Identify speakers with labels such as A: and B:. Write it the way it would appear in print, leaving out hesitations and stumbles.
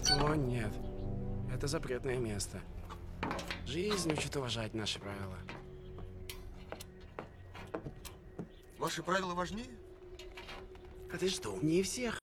A: О, нет. Это запретное место. Жизнь учит уважать наши правила.
B: Ваши правила важнее?
A: А ты что, не всех